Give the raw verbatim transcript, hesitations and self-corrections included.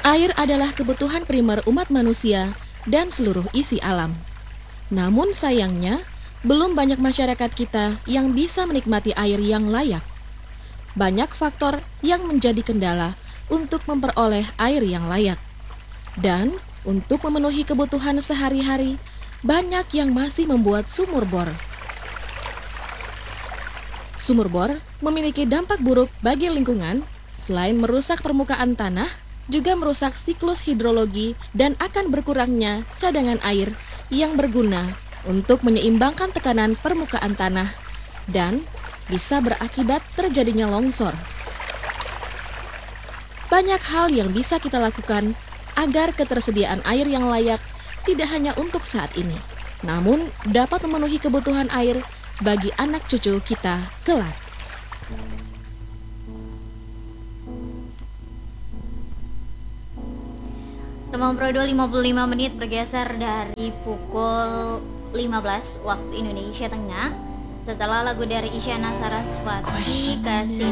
Air adalah kebutuhan primer umat manusia dan seluruh isi alam. Namun sayangnya, belum banyak masyarakat kita yang bisa menikmati air yang layak. Banyak faktor yang menjadi kendala untuk memperoleh air yang layak. Dan untuk memenuhi kebutuhan sehari-hari, banyak yang masih membuat sumur bor. Sumur bor memiliki dampak buruk bagi lingkungan, selain merusak permukaan tanah, juga merusak siklus hidrologi dan akan berkurangnya cadangan air yang berguna untuk menyeimbangkan tekanan permukaan tanah dan bisa berakibat terjadinya longsor. Banyak hal yang bisa kita lakukan agar ketersediaan air yang layak tidak hanya untuk saat ini, namun dapat memenuhi kebutuhan air bagi anak cucu kita kelak. Teman Prodo lima puluh lima menit bergeser dari pukul lima belas waktu Indonesia Tengah. Setelah lagu dari Isyana Sarasvati, Kasih